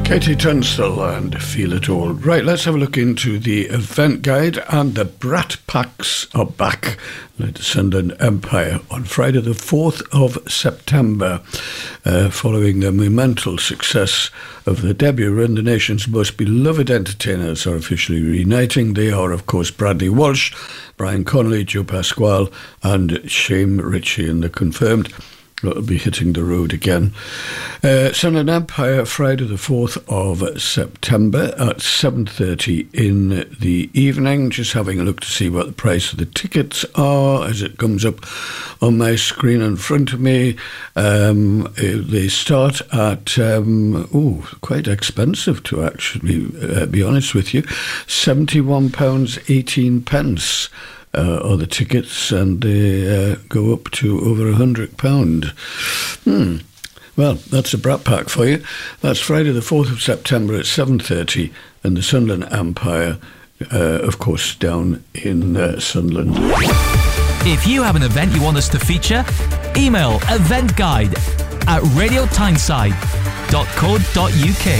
Katie Tunstall and Feel It All. Right, let's have a look into the event guide, and the Brat Packs are back at the Sunderland Empire on Friday the 4th of September. Following the monumental success of the debut run, the nation's most beloved entertainers are officially reuniting. They are, of course, Bradley Walsh, Brian Connolly, Joe Pasquale and Shane Ritchie, and they're confirmed will be hitting the road again. Sunderland Empire, Friday the 4th of September at 7:30 in the evening. Just having a look to see what the price of the tickets are as it comes up on my screen in front of me. They start at, quite expensive to actually be honest with you, £71.18. Are the tickets, and they go up to over £100. Well, that's a Brat Pack for you. That's Friday the 4th of September at 7:30 in the Sunderland Empire, of course, down in Sunderland. If you have an event you want us to feature, email eventguide@radiotyneside.co.uk.